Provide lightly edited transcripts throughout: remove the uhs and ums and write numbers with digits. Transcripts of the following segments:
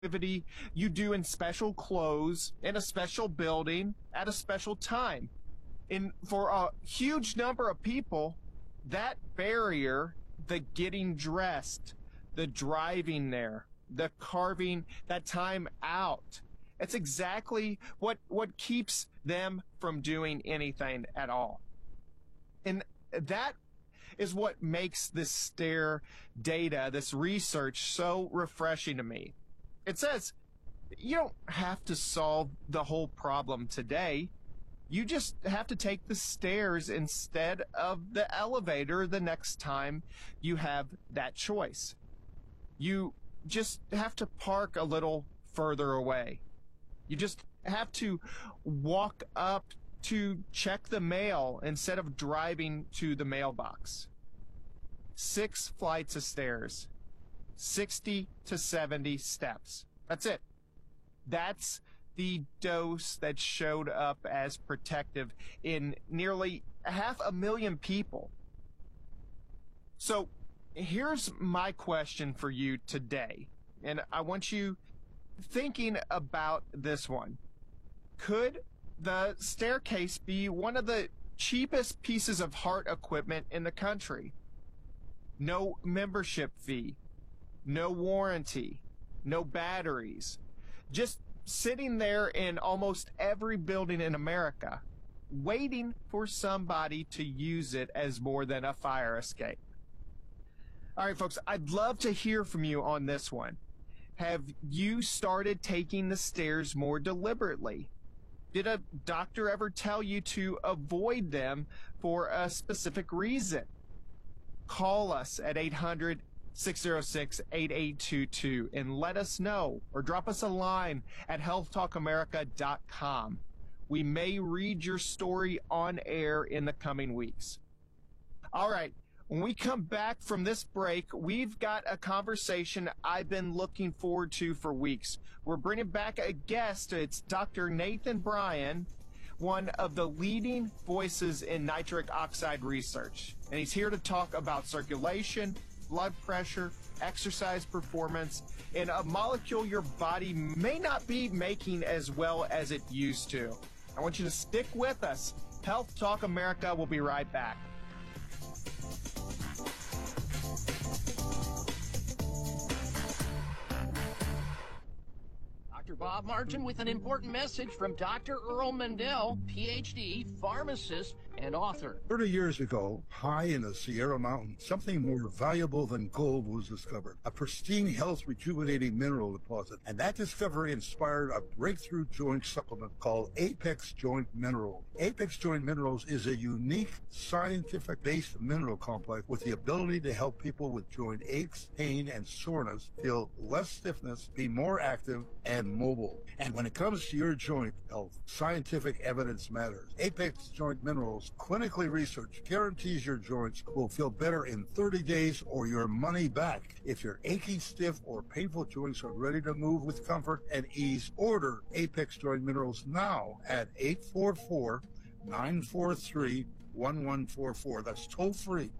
activity you do in special clothes, in a special building, at a special time. And for a huge number of people, that barrier, the getting dressed, the driving there, the carving that time out, it's exactly what keeps them from doing anything at all. And that is what makes this STAIR data, this research, so refreshing to me. It says you don't have to solve the whole problem today. You just have to take the stairs instead of the elevator the next time you have that choice. You just have to park a little further away. You just have to walk up to check the mail instead of driving to the mailbox. 6 flights of stairs, 60 to 70 steps. That's it. That's the dose that showed up as protective in nearly 500,000 people. So here's my question for you today, and I want you thinking about this one. Could the staircase be one of the cheapest pieces of heart equipment in the country? No membership fee, no warranty, no batteries, just sitting there in almost every building in America, waiting for somebody to use it as more than a fire escape. All right, folks, I'd love to hear from you on this one. Have you started taking the stairs more deliberately? Did a doctor ever tell you to avoid them for a specific reason? Call us at 800-606-8822 and let us know, or drop us a line at healthtalkamerica.com. We may read your story on air in the coming weeks. All right. When we come back from this break, we've got a conversation I've been looking forward to for weeks. We're bringing back a guest. It's Dr. Nathan Bryan, one of the leading voices in nitric oxide research. And he's here to talk about circulation, blood pressure, exercise performance, and a molecule your body may not be making as well as it used to. I want you to stick with us. Health Talk America will be right back. Dr. Bob Martin with an important message from Dr. Earl Mendel, PhD, pharmacist, and author. 30 years ago, high in the Sierra Mountains, something more valuable than gold was discovered. A pristine, health rejuvenating mineral deposit. And that discovery inspired a breakthrough joint supplement called Apex Joint Mineral. Apex Joint Minerals is a unique, scientific-based mineral complex with the ability to help people with joint aches, pain, and soreness feel less stiffness, be more active, and mobile. And when it comes to your joint health, scientific evidence matters. Apex Joint Minerals, clinically researched, guarantees your joints will feel better in 30 days or your money back. If your achy, stiff, or painful joints are ready to move with comfort and ease, order Apex Joint Minerals now at 844-943-1144. That's toll free.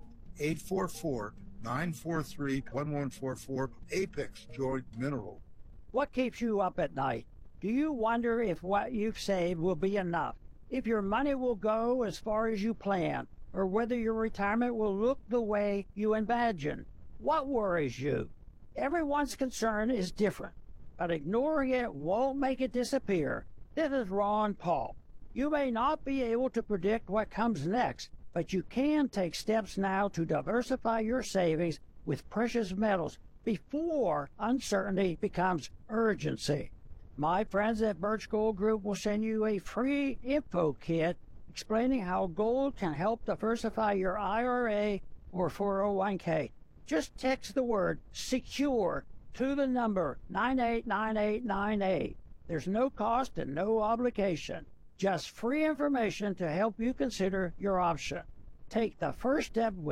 844-943-1144. Apex Joint Mineral. What keeps you up at night? Do you wonder if what you've saved will be enough? If your money will go as far as you plan? Or whether your retirement will look the way you imagine? What worries you? Everyone's concern is different, but ignoring it won't make it disappear. This is Ron Paul. You may not be able to predict what comes next, but you can take steps now to diversify your savings with precious metals before uncertainty becomes urgency. My friends at Birch Gold Group will send you a free info kit explaining how gold can help diversify your IRA or 401k. Just text the word SECURE to the number 989898. There's no cost and no obligation. Just free information to help you consider your option. Take the first step with